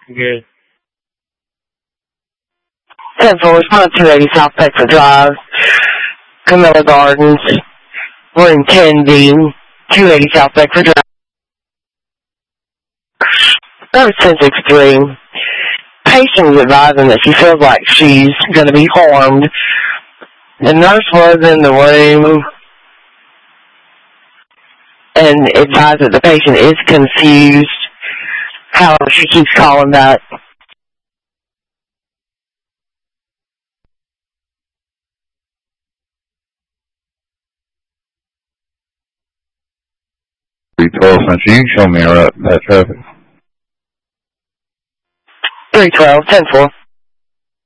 Good. 10-4, respond 280 South Bedford Drive, Camilla Gardens, room 10B, 280 South Bedford Drive. Service 1063. Patient is advising that she feels like she's going to be harmed. The nurse was in the room and advised that the patient is confused. However, she keeps calling back. Since you can show me that traffic. 312, 10-4.